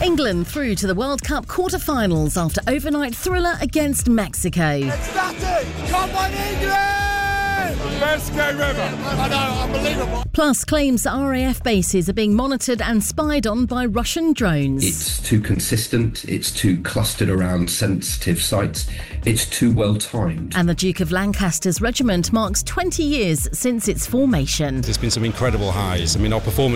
England through to the World Cup quarter-finals after overnight thriller against Mexico. It's nothing! Come on, England! Best game ever. I know, unbelievable. Plus, claims that RAF bases are being monitored and spied on by Russian drones. It's too consistent, it's too clustered around sensitive sites, it's too well timed. And the Duke of Lancaster's regiment marks 20 years since its formation. There's been some incredible highs. I mean, our performance